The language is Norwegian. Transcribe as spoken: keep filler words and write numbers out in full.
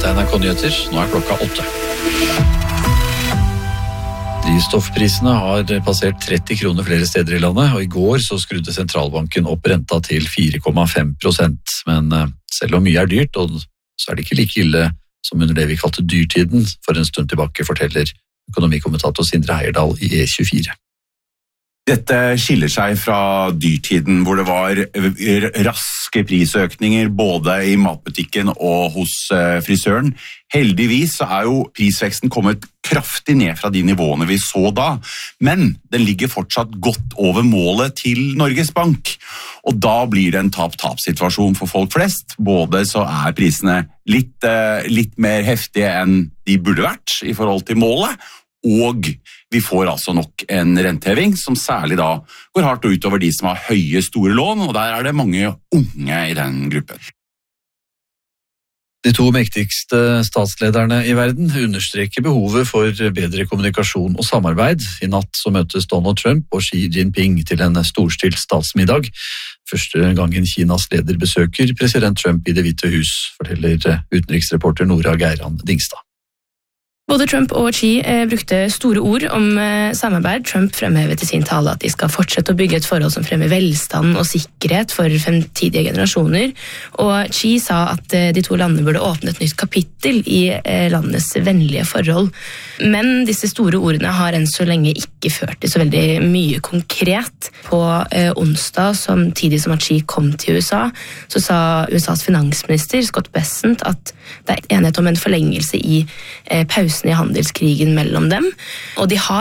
Dette er N R K Nyheter, nå er klokka åtte. Drivstoffprisene har passert tretti kroner flere steder i landet, og i går så skrudde sentralbanken opp renta til fire komma fem prosent. Men selv om mye er dyrt, og så er det ikke like ille som under det vi kalte dyrtiden for en stund tilbake, forteller økonomikommentator Sindre Heierdal i E tjuefire. Dette skiller seg fra dyrtiden, hvor det var raske prisøkninger både i matbutikken og hos frisøren. Heldigvis så er jo prisveksten kommet kraftig ned fra de nivåene vi så da, men den ligger fortsatt godt over målet til Norges Bank. Og da blir det en tap-tap-situasjon for folk flest. Både så er prisene litt, litt mer heftige enn de burde vært i forhold til målet, og vi får altså nok en renteheving som særlig da går hardt utover de som har høye, store lån, og der er det mange unge i den gruppen. De to mektigste statslederne i verden understreker behovet for bedre kommunikasjon og samarbeid. I natt så møtes Donald Trump og Xi Jinping til en storstilt statsmiddag. Første gangen Kinas leder besøker president Trump i Det hvite hus, forteller utenriksreporter Nora Geiran Dingstad. Både Trump og Xi eh, brukte store ord om eh, samarbeid. Trump fremhevet i sin tale at de skal fortsette å bygge et forhold som fremmer velstand og sikkerhet for fremtidige generasjoner. Og Xi sa at eh, de to landene burde åpne et nytt kapittel i eh, landenes vennlige forhold. Men disse store ordene har enn så lenge ikke ført til så veldig mye konkret. På eh, onsdag, samtidig som at Xi kom til U S A, så sa U S A's finansminister Scott Bessent at det er enighet om en forlengelse i eh, pausen i handelskrigen mellom dem, og de har